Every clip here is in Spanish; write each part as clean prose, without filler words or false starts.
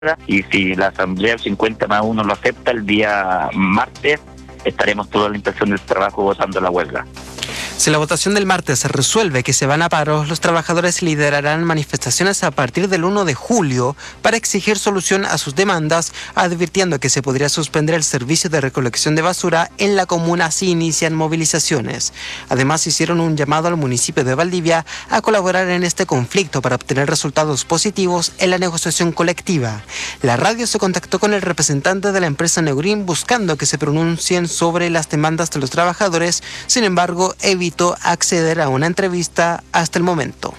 y si la Asamblea 50+1 lo acepta, el día martes estaremos toda la inspección del trabajo votando la huelga. Si la votación del martes resuelve que se van a paro, los trabajadores liderarán manifestaciones a partir del 1 de julio para exigir solución a sus demandas, advirtiendo que se podría suspender el servicio de recolección de basura en la comuna si inician movilizaciones. Además, hicieron un llamado al municipio de Valdivia a colaborar en este conflicto para obtener resultados positivos en la negociación colectiva. La radio se contactó con el representante de la empresa Neurin buscando que se pronuncien sobre las demandas de los trabajadores, sin embargo, evitó acceder a una entrevista hasta el momento.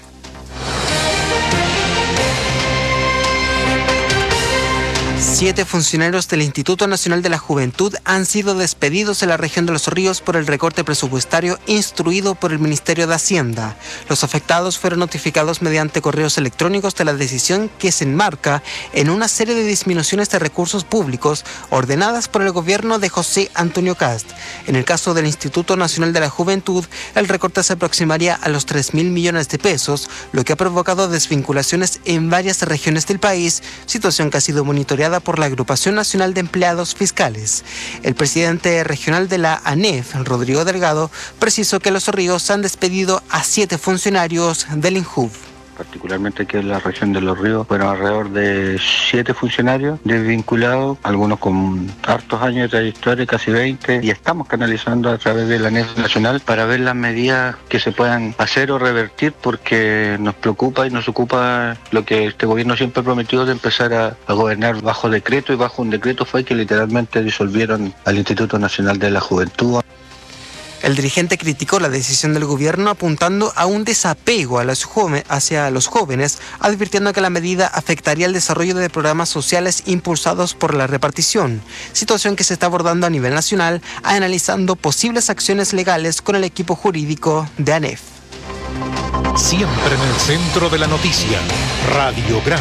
7 funcionarios del Instituto Nacional de la Juventud han sido despedidos en la región de Los Ríos por el recorte presupuestario instruido por el Ministerio de Hacienda. Los afectados fueron notificados mediante correos electrónicos de la decisión que se enmarca en una serie de disminuciones de recursos públicos ordenadas por el gobierno de José Antonio Kast. En el caso del Instituto Nacional de la Juventud, el recorte se aproximaría a los 3.000 millones de pesos, lo que ha provocado desvinculaciones en varias regiones del país, situación que ha sido monitoreada por la Agrupación Nacional de Empleados Fiscales. El presidente regional de la ANEF, Rodrigo Delgado, precisó que Los Ríos han despedido a 7 funcionarios del INJUV. Particularmente aquí en la región de Los Ríos fueron alrededor de 7 funcionarios desvinculados, algunos con hartos años de trayectoria, casi 20, y estamos canalizando a través de la ANEF nacional para ver las medidas que se puedan hacer o revertir, porque nos preocupa y nos ocupa lo que este gobierno siempre prometió de empezar a gobernar bajo decreto, y bajo un decreto fue que literalmente disolvieron al Instituto Nacional de la Juventud. El dirigente criticó la decisión del gobierno apuntando a un desapego hacia los jóvenes, advirtiendo que la medida afectaría el desarrollo de programas sociales impulsados por la repartición, situación que se está abordando a nivel nacional, analizando posibles acciones legales con el equipo jurídico de ANEF. Siempre en el centro de la noticia, Radiograma.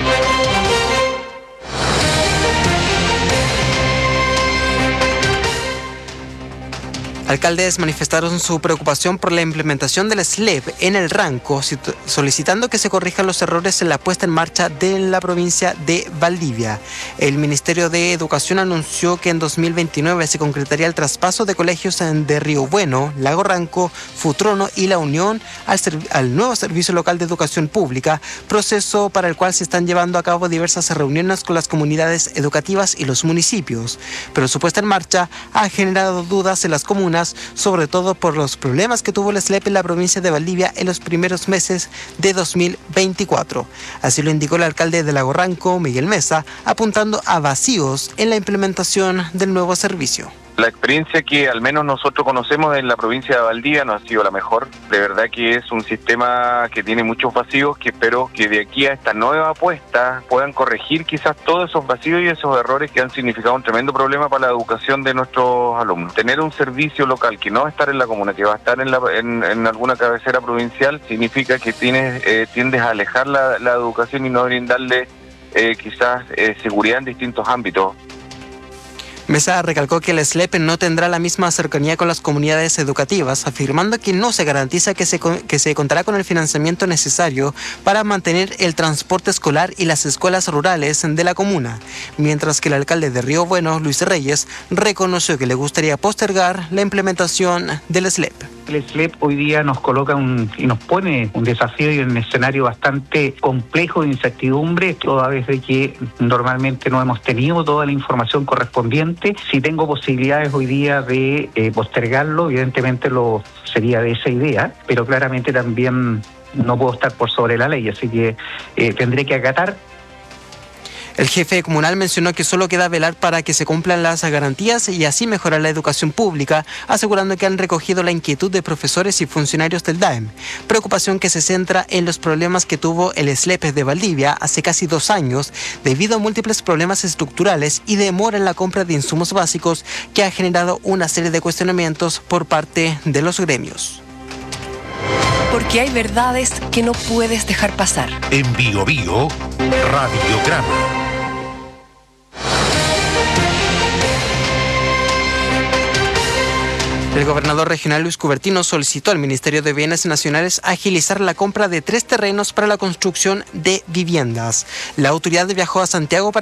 Alcaldes manifestaron su preocupación por la implementación del SLEP en el Ranco, solicitando que se corrijan los errores en la puesta en marcha de la provincia de Valdivia. El Ministerio de Educación anunció que en 2029 se concretaría el traspaso de colegios de Río Bueno, Lago Ranco, Futrono y La Unión al nuevo Servicio Local de Educación Pública, proceso para el cual se están llevando a cabo diversas reuniones con las comunidades educativas y los municipios. Pero su puesta en marcha ha generado dudas en las comunas, sobre todo por los problemas que tuvo el SLEP en la provincia de Valdivia en los primeros meses de 2024. Así lo indicó el alcalde de Lago Ranco, Miguel Mesa, apuntando a vacíos en la implementación del nuevo servicio. La experiencia que al menos nosotros conocemos en la provincia de Valdivia no ha sido la mejor. De verdad que es un sistema que tiene muchos vacíos, que espero que de aquí a esta nueva apuesta puedan corregir quizás todos esos vacíos y esos errores que han significado un tremendo problema para la educación de nuestros alumnos. Tener un servicio local que no va a estar en la comuna, que va a estar en alguna cabecera provincial, significa que tiendes a alejar la educación y no brindarle quizás seguridad en distintos ámbitos. Mesa recalcó que el SLEP no tendrá la misma cercanía con las comunidades educativas, afirmando que no se garantiza que se contará con el financiamiento necesario para mantener el transporte escolar y las escuelas rurales de la comuna, mientras que el alcalde de Río Bueno, Luis Reyes, reconoció que le gustaría postergar la implementación del SLEP. El SLEP hoy día nos coloca y nos pone un desafío y un escenario bastante complejo de incertidumbre, toda vez de que normalmente no hemos tenido toda la información correspondiente. Si tengo posibilidades hoy día de postergarlo, evidentemente sería de esa idea, pero claramente también no puedo estar por sobre la ley, así que tendré que acatar. El jefe comunal mencionó que solo queda velar para que se cumplan las garantías y así mejorar la educación pública, asegurando que han recogido la inquietud de profesores y funcionarios del DAEM, preocupación que se centra en los problemas que tuvo el SLEP de Valdivia hace casi 2 años debido a múltiples problemas estructurales y demora en la compra de insumos básicos que ha generado una serie de cuestionamientos por parte de los gremios. Porque hay verdades que no puedes dejar pasar. En Bio Bio, Radiograma. El El gobernador regional Luis Cubertino solicitó al Ministerio de Bienes Nacionales agilizar la compra de 3 terrenos para la construcción de viviendas. La autoridad viajó a Santiago para